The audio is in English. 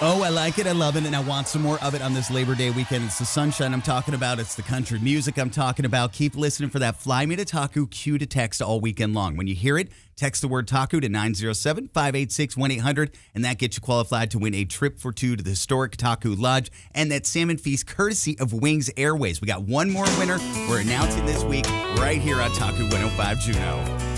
Oh, I like it. I love it. And I want some more of it on this Labor Day weekend. It's the sunshine I'm talking about. It's the country music I'm talking about. Keep listening for that Fly Me to Taku cue to text all weekend long. When you hear it, text the word Taku to 907-586-1800, and that gets you qualified to win a trip for two to the historic Taku Lodge and that salmon feast courtesy of Wings Airways. We got one more winner we're announcing this week right here on Taku 105 Juneau.